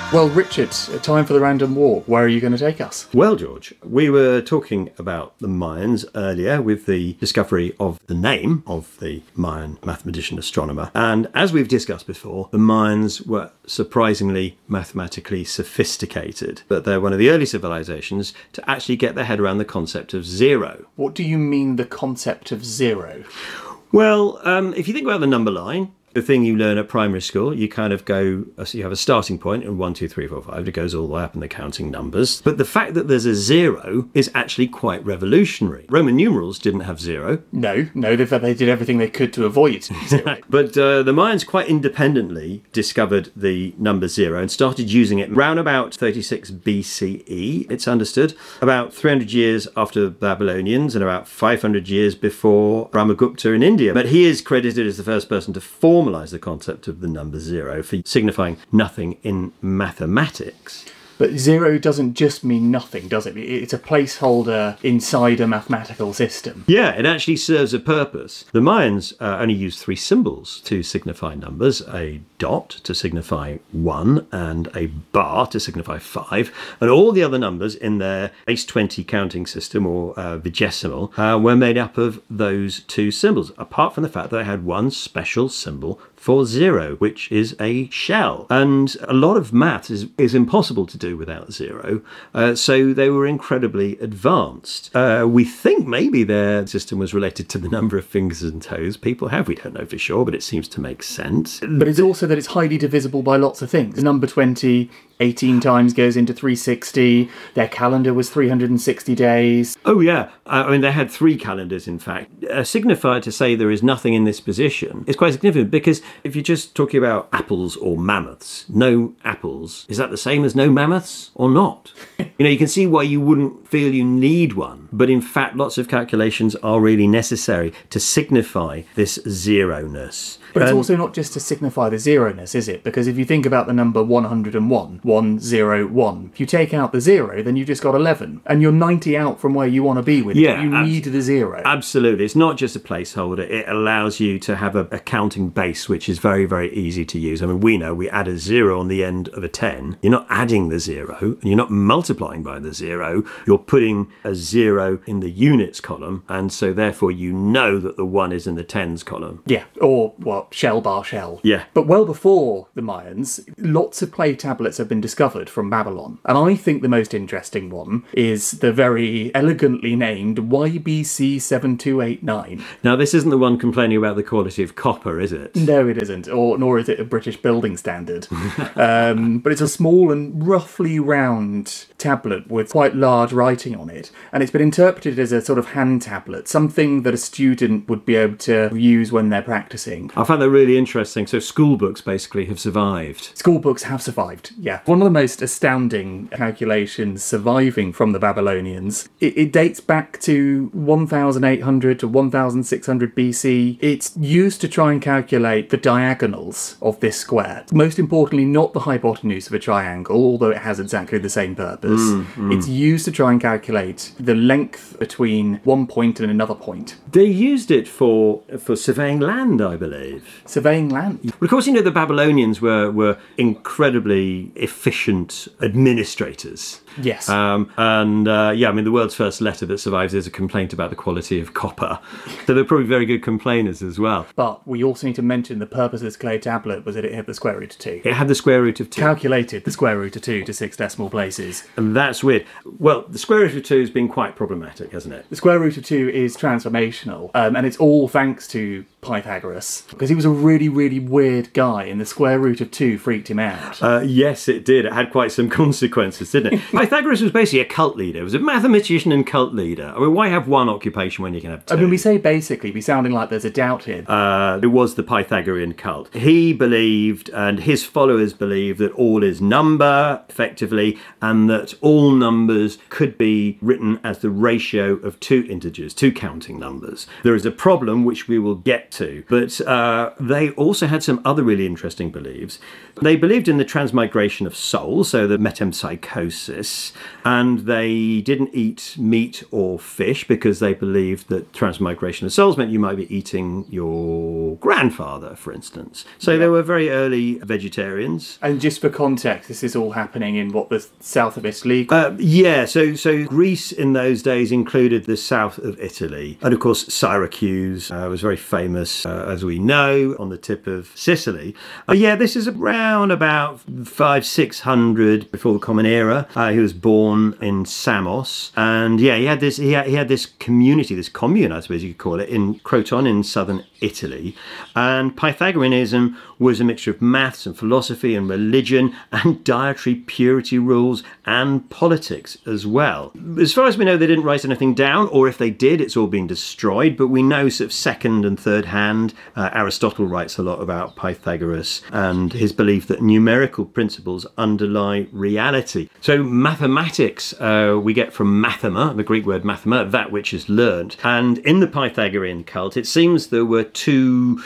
Well, Richard, time for the random walk. Where are you going to take us? Well, George, we were talking about the Mayans earlier with the discovery of the name of the Mayan mathematician astronomer. And as we've discussed before, the Mayans were surprisingly mathematically sophisticated. But they're one of the early civilizations to actually get their head around the concept of zero. What do you mean, the concept of zero? Well, if you think about the number line, the thing you learn at primary school, you kind of go, so you have a starting point in 1, 2, 3, 4, 5. It goes all the way up in the counting numbers. But the fact that there's a zero is actually quite revolutionary. Roman numerals didn't have zero. No, they did everything they could to avoid zero. But the Mayans quite independently discovered the number zero and started using it around about 36 BCE, it's understood, about 300 years after the Babylonians and about 500 years before Brahmagupta in India. But he is credited as the first person to formalize the concept of the number zero for signifying nothing in mathematics. But zero doesn't just mean nothing, does it? It's a placeholder inside a mathematical system. Yeah, it actually serves a purpose. The Mayans only used 3 symbols to signify numbers: a dot to signify 1 and a bar to signify 5. And all the other numbers in their base 20 counting system, or vigesimal, were made up of those 2 symbols, apart from the fact that they had one special symbol for zero, which is a shell. And a lot of maths is impossible to do without zero, so they were incredibly advanced. We think maybe their system was related to the number of fingers and toes people have. We don't know for sure, but it seems to make sense. But it's also that it's highly divisible by lots of things. Number 20, 18 times goes into 360. Their calendar was 360 days. Oh, yeah. I mean, they had 3 calendars, in fact. A signifier to say there is nothing in this position is quite significant, because if you're just talking about apples or mammoths, no apples, is that the same as no mammoths or not? You can see why you wouldn't feel you need one. But in fact, lots of calculations are really necessary to signify this zero-ness. But it's also not just to signify the zero-ness, is it? Because if you think about the number 101, 101, if you take out the zero, then you've just got 11. And you're 90 out from where you want to be with it. You need the zero. Absolutely. It's not just a placeholder. It allows you to have a counting base, which is very, very easy to use. I mean, we know we add a 0 on the end of a 10. You're not adding the 0, and you're not multiplying by the 0. You're putting a 0 in the units column, and so therefore you know that the 1 is in the tens column. Yeah, or shell bar shell. Yeah. But well before the Mayans, lots of clay tablets have been discovered from Babylon. And I think the most interesting one is the very elegantly named YBC 7289. Now, this isn't the one complaining about the quality of copper, is it? No, it isn't. Nor is it a British building standard. But it's a small and roughly round tablet with quite large writing on it. And it's been interpreted as a sort of hand tablet, something that a student would be able to use when they're practicing. I found that really interesting. So school books basically have survived. School books have survived, yeah. One of the most astounding calculations surviving from the Babylonians, it dates back to 1800 to 1600 BC. It's used to try and calculate the diagonals of this square. Most importantly, not the hypotenuse of a triangle, although it has exactly the same purpose. It's used to try and calculate the length between one point and another point. They used it for surveying land, I believe. Surveying land? Well, of course, the Babylonians were incredibly efficient administrators. Yes. The world's first letter that survives is a complaint about the quality of copper. So they're probably very good complainers as well. But we also need to mention the purpose of this clay tablet was that it had the square root of 2. It had the square root of 2. Calculated the square root of 2 to 6 decimal places. And that's weird. Well, the square root of 2 has been quite problematic, hasn't it? The square root of 2 is transformational, and it's all thanks to Pythagoras, because he was a really, really weird guy, and the square root of 2 freaked him out. Yes, it did. It had quite some consequences, didn't it? Pythagoras was basically a cult leader. He was a mathematician and cult leader. I mean, why have one occupation when you can have 2? I mean, we say basically, be sounding like there's a doubt here. It was the Pythagorean cult. He believed, and his followers believed, that all is number, effectively, and that all numbers could be written as the ratio of 2 integers, 2 counting numbers. There is a problem which we will get to, but they also had some other really interesting beliefs. They believed in the transmigration of souls, so the metempsychosis, and they didn't eat meat meat or fish because they believed that transmigration of souls meant you might be eating your grandfather, for instance. So they were very early vegetarians. And just for context, this is all happening in what, the south of Italy? So Greece in those days included the south of Italy. And of course, Syracuse was very famous, as we know, on the tip of Sicily. This is around about 500-600 before the Common Era. He was born in Samos. And he had this community, this commune, I suppose you could call it, in Croton in southern Italy. And Pythagoreanism was a mixture of maths and philosophy and religion and dietary purity rules and politics as well. As far as we know, they didn't write anything down, or if they did, it's all been destroyed. But we know sort of second and third hand, Aristotle writes a lot about Pythagoras and his belief that numerical principles underlie reality. So mathematics we get from mathema, the Greek word mathema, that which is learnt. And in the Pythagorean cult, it seems there were two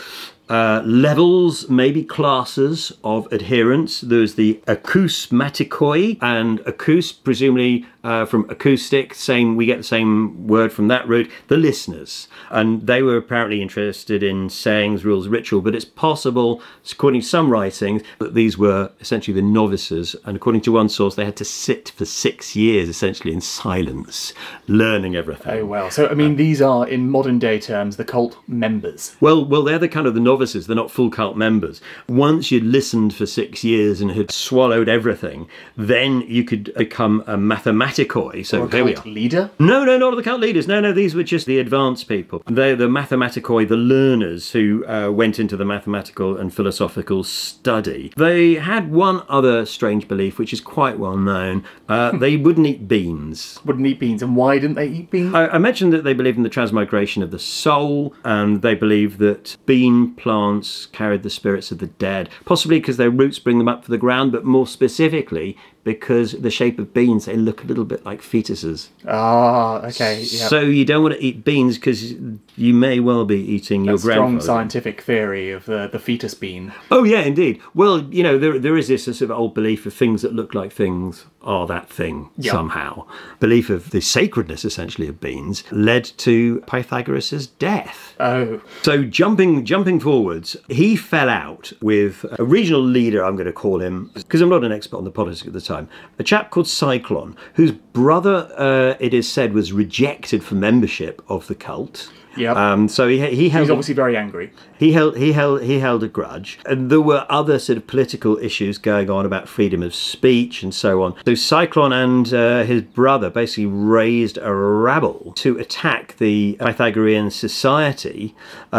levels, maybe classes of adherents. There's the acousmatikoi, and acous, presumably from acoustic, we get the same word from that root, the listeners. And they were apparently interested in sayings, rules, ritual, but it's possible, according to some writings, that these were essentially the novices. And according to one source, they had to sit for 6 years, essentially in silence, learning everything. Oh, wow. So, I mean, these are, in modern day terms, the cult members. Well, they're the kind of the novices. They're not full cult members. Once you'd listened for 6 years and had swallowed everything, then you could become a mathematicoi. So there we are. Leader? No, not the cult leaders. No, these were just the advanced people. They're the mathematicoi, the learners who went into the mathematical and philosophical study. They had one other strange belief, which is quite well known. They wouldn't eat beans. Wouldn't eat beans. And why didn't they eat beans? I mentioned that they believed in the transmigration of the soul, and they believed that bean plants carried the spirits of the dead, possibly because their roots bring them up from the ground, but more specifically because the shape of beans, they look a little bit like fetuses. Ah, okay. Yep. So you don't want to eat beans because you may well be eating your grandfather. Strong scientific theory of the fetus bean. Oh, yeah, indeed. Well, there is this sort of old belief of things that look like things are that thing somehow. Belief of the sacredness, essentially, of beans led to Pythagoras' death. Oh. So jumping forwards, he fell out with a regional leader, I'm going to call him, because I'm not an expert on the politics at the time, a chap called Cyclon, whose brother, it is said, was rejected for membership of the cult. Yeah. So he was obviously very angry. He held a grudge, and there were other sort of political issues going on about freedom of speech and so on. So Cyclon and his brother basically raised a rabble to attack the Pythagorean society.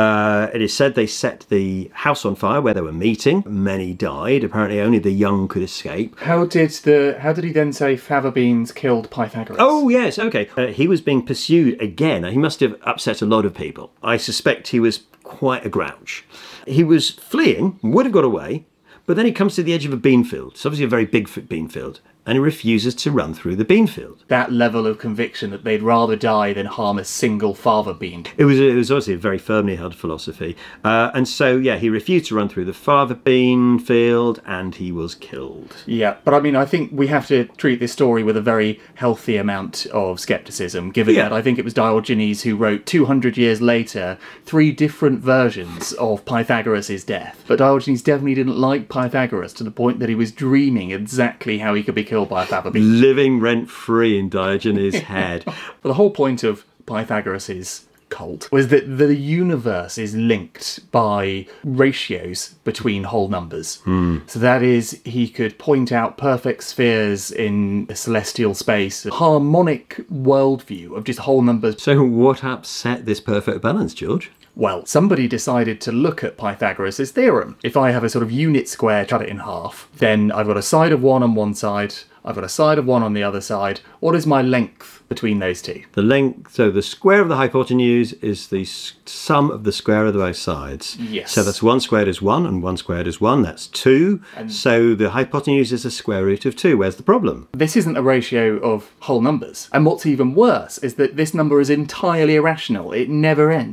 It is said they set the house on fire where they were meeting. Many died. Apparently, only the young could escape. How did he then say fava beans killed Pythagoras? Oh yes, okay. He was being pursued again. He must have upset a lot of people. I suspect he was quite a grouch. He was fleeing, would have got away, but then he comes to the edge of a bean field. It's obviously a very big bean field, and he refuses to run through the bean field. That level of conviction that they'd rather die than harm a single fava bean. It was obviously a very firmly held philosophy. And so, he refused to run through the fava bean field, and he was killed. Yeah, but I mean, I think we have to treat this story with a very healthy amount of scepticism, given that I think it was Diogenes who wrote 200 years later 3 different versions of Pythagoras' death. But Diogenes definitely didn't like Pythagoras to the point that he was dreaming exactly how he could be killed by a fava bean. Living rent-free in Diogenes' head. But the whole point of Pythagoras' cult was that the universe is linked by ratios between whole numbers. So that is, he could point out perfect spheres in a celestial space, a harmonic worldview of just whole numbers. So what upset this perfect balance, George? Well, somebody decided to look at Pythagoras' theorem. If I have a sort of unit square, cut it in half, then I've got a side of 1 on one side, I've got a side of 1 on the other side. What is my length between those two? The length, so the square of the hypotenuse is the sum of the square of both sides. Yes. So that's 1 squared is 1 and 1 squared is 1, that's 2. So the hypotenuse is the square root of 2. Where's the problem? This isn't a ratio of whole numbers. And what's even worse is that this number is entirely irrational. It never ends.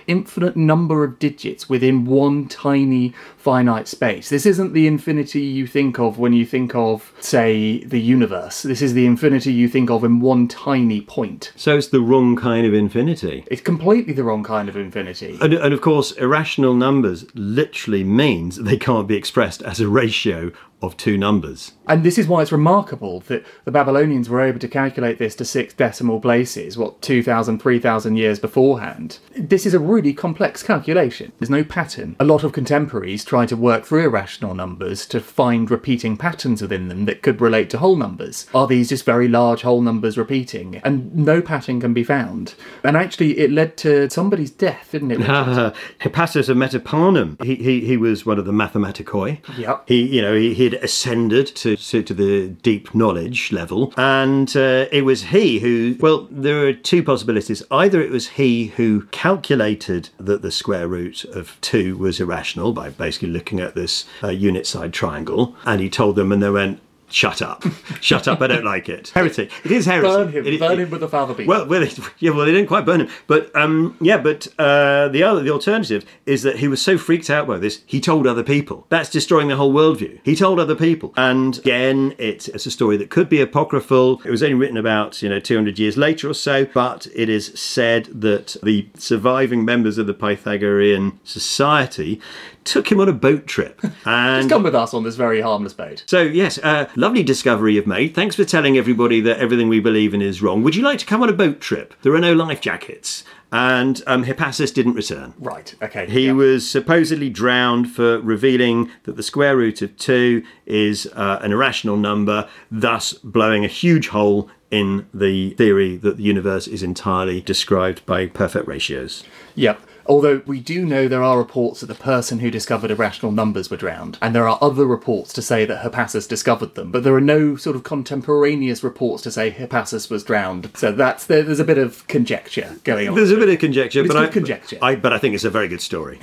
infinite number of digits within one tiny finite space. This isn't the infinity you think of when you think of, say, the universe. This is the infinity you think of in one tiny point. So it's the wrong kind of infinity. It's completely the wrong kind of infinity. And of course, irrational numbers literally means they can't be expressed as a ratio of two numbers. And this is why it's remarkable that the Babylonians were able to calculate this to 6 decimal places, 2,000, 3,000 years beforehand. This is a really complex calculation. There's no pattern. A lot of contemporaries try to work through irrational numbers to find repeating patterns within them that could relate to whole numbers. Are these just very large whole numbers repeating? And no pattern can be found. And actually, it led to somebody's death, didn't it? Hippasus of Metaponum. He was one of the mathematicoi. Yep. He had ascended to the deep knowledge level, and it was he who, well, there are two possibilities. Either it was he who calculated that the square root of 2 was irrational by basically looking at this unit side triangle, and he told them, and they went, shut up, I don't like it. Heresy. It is heresy. Burn him with the father beam. Well, they didn't quite burn him, but the alternative is that he was so freaked out by this, he told other people. That's destroying the whole worldview. He told other people, and again, it's a story that could be apocryphal. It was only written about 200 years later or so, but it is said that the surviving members of the Pythagorean Society took him on a boat trip. And just come with us on this very harmless boat. So, yes, lovely discovery you've made. Thanks for telling everybody that everything we believe in is wrong. Would you like to come on a boat trip? There are no life jackets. And Hippasus didn't return. Right, okay. He was supposedly drowned for revealing that the square root of 2 is an irrational number, thus blowing a huge hole in the theory that the universe is entirely described by perfect ratios. Yep. Although we do know there are reports that the person who discovered irrational numbers were drowned, and there are other reports to say that Hippasus discovered them, but there are no sort of contemporaneous reports to say Hippasus was drowned. So there's a bit of conjecture going on. There's a bit of conjecture, but I think it's a very good story.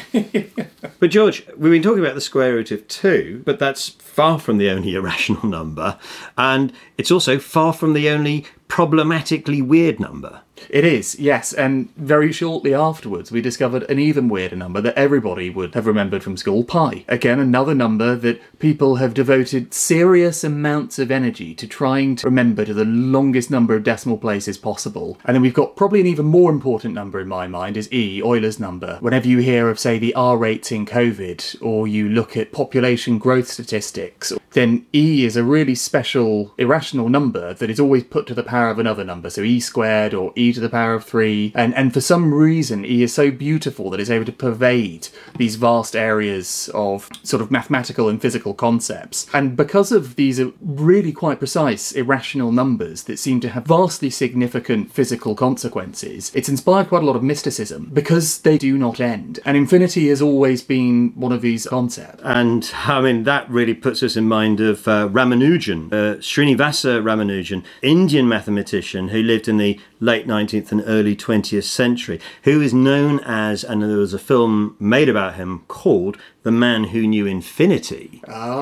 But George, we've been talking about the square root of 2, but that's far from the only irrational number, and it's also far from the only problematically weird number. It is, yes, and very shortly afterwards we discovered an even weirder number that everybody would have remembered from school, pi. Again, another number that people have devoted serious amounts of energy to trying to remember to the longest number of decimal places possible. And then we've got probably an even more important number in my mind is E, Euler's number. Whenever you hear of, say, the R rates in COVID, or you look at population growth statistics, then E is a really special irrational number that is always put to the power of another number. So E squared or E to the power of 3. And for some reason, E is so beautiful that it's able to pervade these vast areas of sort of mathematical and physical concepts. And because of these really quite precise irrational numbers that seem to have vastly significant physical consequences, it's inspired quite a lot of mysticism because they do not end. And infinity has always been one of these concepts. And I mean, that really puts us in mind of Ramanujan, Srinivasa Ramanujan, Indian mathematician who lived in the late 19th and early 20th century, who is known as, and there was a film made about him called The Man Who Knew Infinity.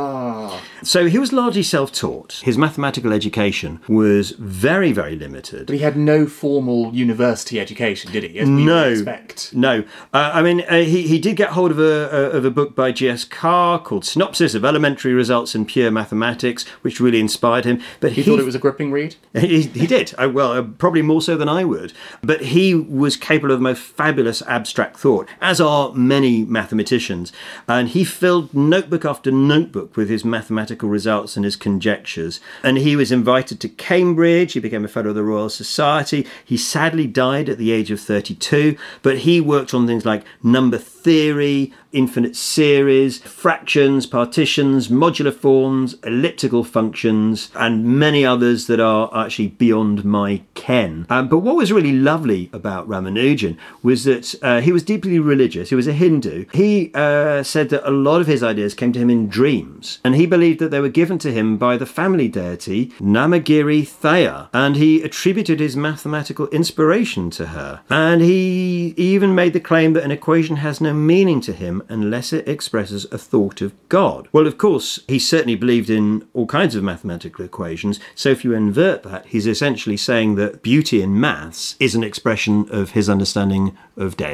So he was largely self-taught. His mathematical education was very, very limited. But he had no formal university education, did he? As we would expect. No. He did get hold of a book by G.S. Carr called Synopsis of Elementary Results in Pure Mathematics, which really inspired him. But he thought it was a gripping read? He did. Probably more so than I would. But he was capable of the most fabulous abstract thought, as are many mathematicians. And he filled notebook after notebook with his mathematical results and his conjectures. And he was invited to Cambridge. He became a Fellow of the Royal Society. He sadly died at the age of 32. But he worked on things like number theory, infinite series, fractions, partitions, modular forms, elliptical functions, and many others that are actually beyond my ken. But what was really lovely about Ramanujan was that he was deeply religious. He was a Hindu. He said that a lot of his ideas came to him in dreams, and he believed that they were given to him by the family deity Namagiri Thaya, and he attributed his mathematical inspiration to her. And he even made the claim that an equation has no meaning to him unless it expresses a thought of God. Well, of course, he certainly believed in all kinds of mathematical equations, so if you invert that, he's essentially saying that beauty in maths is an expression of his understanding of deity.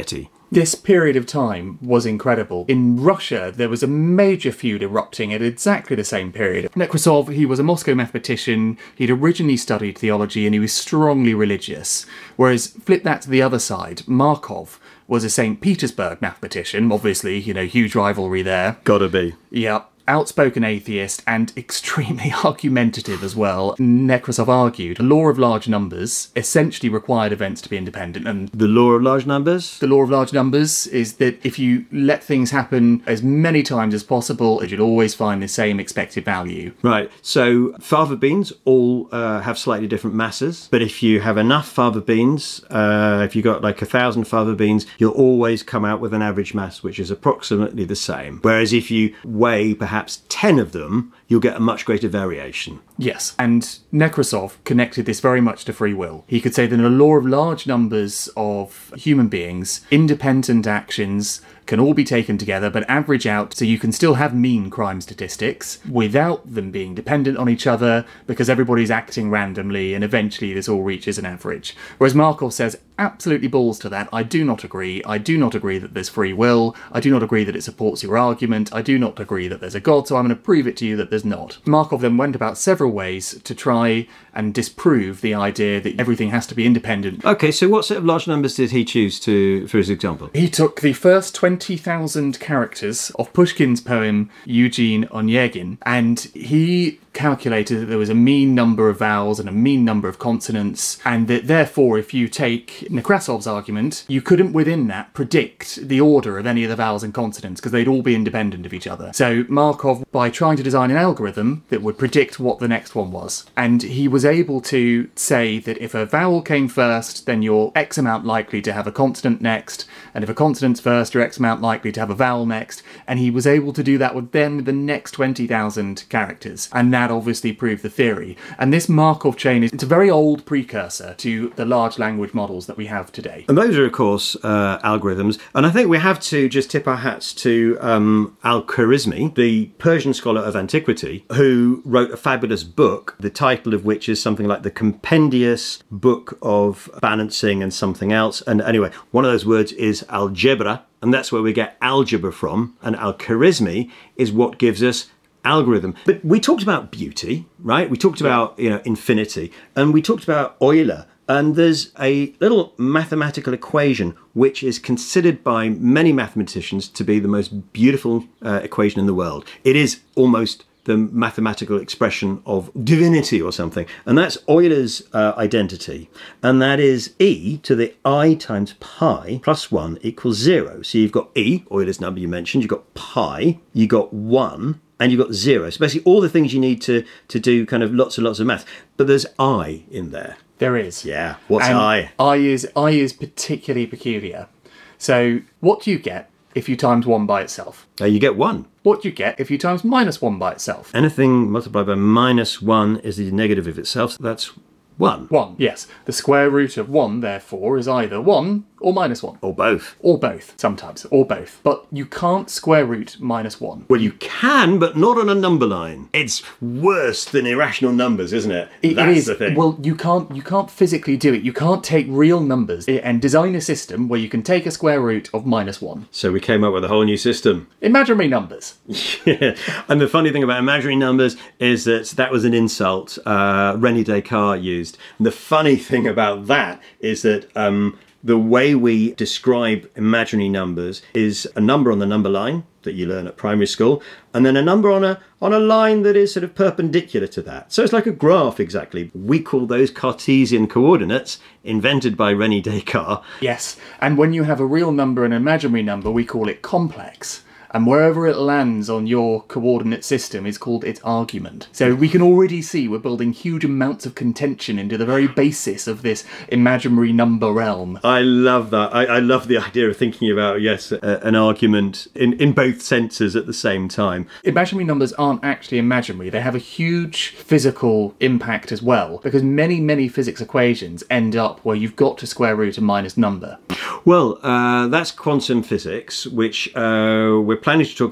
This period of time was incredible. In Russia, there was a major feud erupting at exactly the same period. Nekrasov, he was a Moscow mathematician, he'd originally studied theology and he was strongly religious. Whereas, flip that to the other side, Markov was a St. Petersburg mathematician, obviously, huge rivalry there. Gotta be. Yeah. Outspoken atheist and extremely argumentative as well. Nekrasov argued the law of large numbers essentially required events to be independent, and The law of large numbers? the law of large numbers is that if you let things happen as many times as possible, you'll always find the same expected value. Right, so fava beans all have slightly different masses, but if you have enough fava beans, if you've got like 1,000 fava beans, you'll always come out with an average mass which is approximately the same. Whereas if you weigh perhaps 10 of them, you'll get a much greater variation. Yes, and Nekrasov connected this very much to free will. He could say that in a law of large numbers of human beings, independent actions can all be taken together but average out, so you can still have mean crime statistics without them being dependent on each other because everybody's acting randomly and eventually this all reaches an average. Whereas Markov says absolutely balls to that. I do not agree. I do not agree that there's free will. I do not agree that it supports your argument. I do not agree that there's a God, so I'm going to prove it to you that there's not. Markov then went about several ways to try and disprove the idea that everything has to be independent. Okay, so what set of large numbers did he choose for his example? He took the first 20,000 characters of Pushkin's poem Eugene Onegin, and he calculated that there was a mean number of vowels and a mean number of consonants, and that therefore if you take Nekrasov's argument, you couldn't within that predict the order of any of the vowels and consonants because they'd all be independent of each other. So Markov, by trying to design an algorithm that would predict what the next one was, and he was able to say that if a vowel came first, then you're X amount likely to have a consonant next, and if a consonant's first, you're X amount likely to have a vowel next, and he was able to do that with then the next 20,000 characters, and that obviously proved the theory. And this Markov chain it's a very old precursor to the large language models that we have today. And those are, of course, algorithms. And I think we have to just tip our hats to Al-Khwarizmi, the Persian scholar of antiquity, who wrote a fabulous book, the title of which is something like the Compendious Book of Balancing and something else. And anyway, one of those words is algebra, and that's where we get algebra from. And Al-Khwarizmi is what gives us algorithm. But we talked about beauty, right? We talked about, infinity, and we talked about Euler. And there's a little mathematical equation which is considered by many mathematicians to be the most beautiful equation in the world. It is almost the mathematical expression of divinity or something. And that's Euler's identity. And that is E to the I times pi plus 1 equals 0. So you've got E, Euler's number you mentioned, you've got pi, you've got 1, and you've got 0. So basically all the things you need to do kind of lots and lots of math. But there's I in there. There is. Yeah. What's and I? I is particularly peculiar. So what do you get if you times 1 by itself? You get 1. What do you get if you times minus 1 by itself? Anything multiplied by minus 1 is the negative of itself. So that's 1. 1, yes. The square root of 1, therefore, is either 1 or minus 1. Or both. Or both, sometimes. Or both. But you can't square root minus 1. Well, you can, but not on a number line. It's worse than irrational numbers, isn't it? That's the thing. Well, you can't physically do it. You can't take real numbers and design a system where you can take a square root of minus 1. So we came up with a whole new system. Imaginary numbers. Yeah. And the funny thing about imaginary numbers is that was an insult René Descartes used. And the funny thing about that is that the way we describe imaginary numbers is a number on the number line that you learn at primary school, and then a number on a line that is sort of perpendicular to that. So it's like a graph, exactly. We call those Cartesian coordinates, invented by René Descartes. Yes, and when you have a real number and an imaginary number, we call it complex. And wherever it lands on your coordinate system is called its argument. So we can already see we're building huge amounts of contention into the very basis of this imaginary number realm. I love that. I love the idea of thinking about, an argument in both senses at the same time. Imaginary numbers aren't actually imaginary. They have a huge physical impact as well, because many, many physics equations end up where you've got to square root a minus number. Well, that's quantum physics, which we're planning to talk about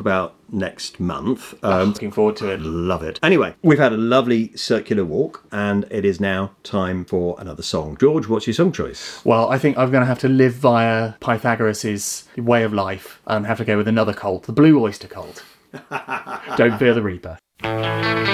next month. Looking forward to it. Love it. Anyway, we've had a lovely circular walk, and it is now time for another song. George, what's your song choice? Well, I think I'm going to have to live via Pythagoras' way of life and have to go with another cult, the Blue Oyster Cult. Don't fear the Reaper.